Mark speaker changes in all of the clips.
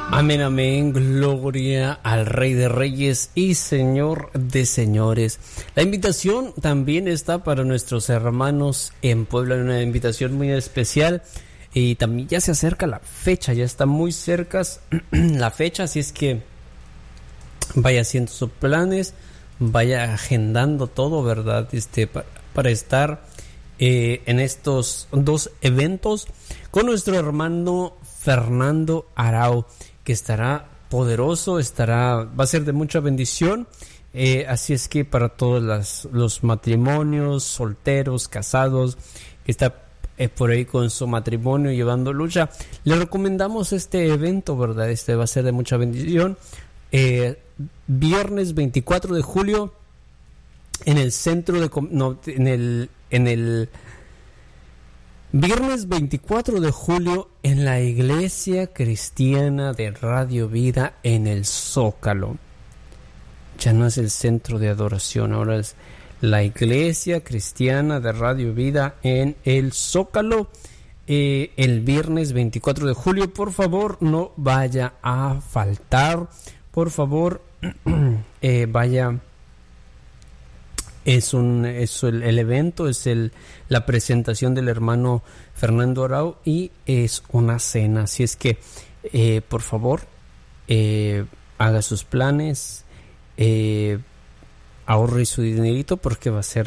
Speaker 1: Amén, amén, gloria al Rey de Reyes y Señor de Señores. La invitación también está para nuestros hermanos en Puebla, una invitación muy especial. Y también ya se acerca la fecha, ya está muy cerca la fecha, así es que vaya haciendo sus planes, vaya agendando todo, ¿verdad? Para estar en estos dos eventos con nuestro hermano Fernando Arau, que estará poderoso, va a ser de mucha bendición. Así es que para todos los matrimonios, solteros, casados, que está por ahí con su matrimonio llevando lucha, le recomendamos este evento, ¿verdad? Va a ser de mucha bendición. Viernes 24 de julio en el centro Viernes 24 de julio en la Iglesia Cristiana de Radio Vida en el Zócalo. Ya no es el centro de adoración, ahora es la Iglesia Cristiana de Radio Vida en el Zócalo. El viernes 24 de julio, por favor, no vaya a faltar. Por favor, vaya. El evento es la presentación del hermano Fernando Arau y es una cena. Así es que, por favor, haga sus planes, ahorre su dinerito porque va a ser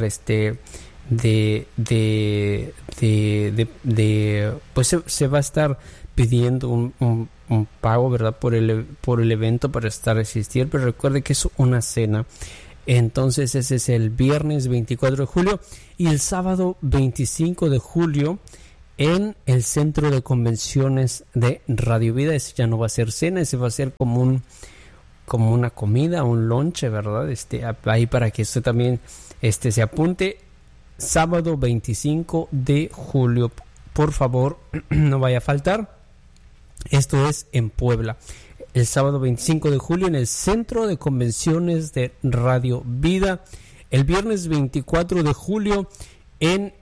Speaker 1: pues se va a estar pidiendo un pago, ¿verdad? por el evento para asistir, pero recuerde que es una cena. Entonces ese es el viernes 24 de julio y el sábado 25 de julio en el centro de convenciones de Radio Vida. Ese ya no va a ser cena, ese va a ser como una comida, un lonche, ¿verdad? Ahí para que usted también se apunte. Sábado 25 de julio, por favor, no vaya a faltar. Esto es en Puebla. El sábado 25 de julio en el Centro de Convenciones de Radio Vida. El viernes 24 de julio en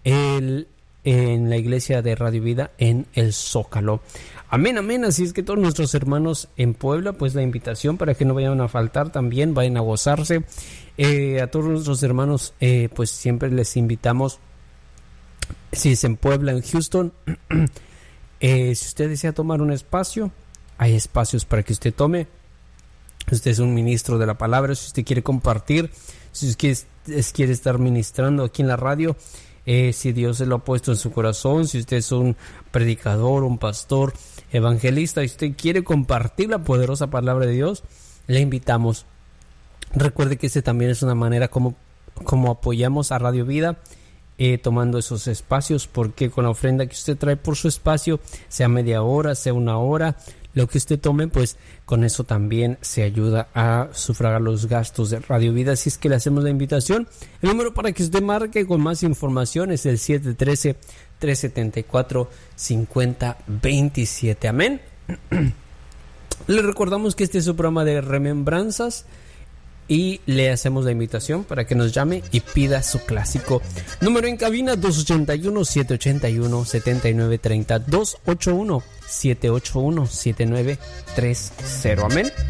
Speaker 1: la Iglesia de Radio Vida en el Zócalo. Amén, amén. Así es que todos nuestros hermanos en Puebla, pues la invitación para que no vayan a faltar también, vayan a gozarse. A todos nuestros hermanos, pues siempre les invitamos, si es en Puebla, en Houston, si usted desea tomar un espacio, hay espacios para que usted tome. Usted es un ministro de la palabra. Si usted quiere compartir, si usted quiere estar ministrando aquí en la radio, si Dios se lo ha puesto en su corazón, si usted es un predicador, un pastor, evangelista, y usted quiere compartir la poderosa palabra de Dios, le invitamos. Recuerde que también es una manera como apoyamos a Radio Vida, tomando esos espacios, porque con la ofrenda que usted trae por su espacio, sea media hora, sea una hora, lo que usted tome, pues con eso también se ayuda a sufragar los gastos de Radio Vida. Así es que le hacemos la invitación. El número para que usted marque con más información es el 713-374-5027. Amén. Le recordamos que este es su programa de remembranzas y le hacemos la invitación para que nos llame y pida su clásico. Número en cabina 281-781-7930, 281-781-7930. Amén.